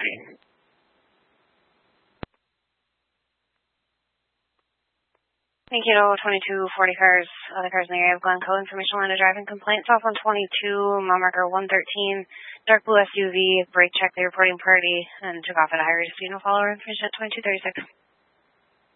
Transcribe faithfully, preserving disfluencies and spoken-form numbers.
Thank you to twenty-two forty cars. Other cars in the area of Glencoe. Information on a driving complaint. South one twenty-two, mile marker one thirteen. Dark blue S U V. Brake check the reporting party and took off at a higher speed. No follower information at twenty-two thirty-six.